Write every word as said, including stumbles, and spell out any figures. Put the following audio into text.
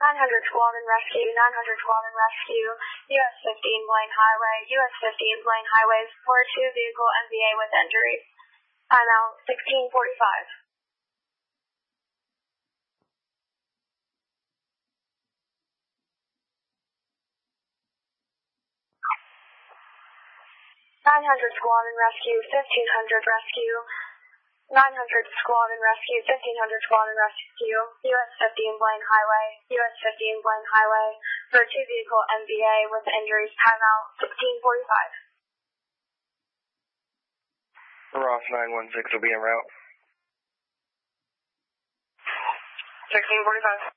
nine hundred Squadron Rescue, nine hundred Squadron Rescue, U S fifteen Blaine Highway, U S fifteen Blaine Highway, four two vehicle M V A with injuries. Timeout sixteen forty-five. nine hundred Squadron Rescue, fifteen hundred Rescue, nine hundred Squadron Rescue, fifteen hundred Squadron Rescue, U S fifteen Blaine Highway, U S fifteen Blaine Highway, for two vehicle M V A with injuries. Timeout sixteen forty-five. Ross nine one six will be en route. sixteen forty-five.